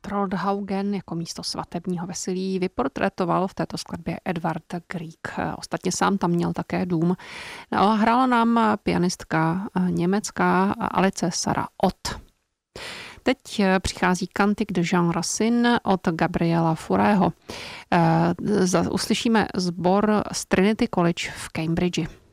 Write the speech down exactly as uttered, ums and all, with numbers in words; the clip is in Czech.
Trondhaugen jako místo svatebního veselí vyportrétoval v této skladbě Edvard Grieg. Ostatně sám tam měl také dům. No a hrála nám pianistka německá Alice Sarah Ott. Teď přichází Cantique de Jean Racine od Gabriela Faurého. Uslyšíme sbor z Trinity College v Cambridge.